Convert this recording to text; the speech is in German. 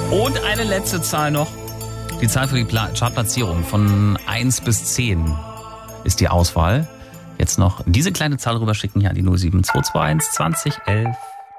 Und eine letzte Zahl noch. Die Zahl für die Chartplatzierung von 1 bis 10 ist die Auswahl. Jetzt noch diese kleine Zahl rüberschicken hier an die 07221 20 11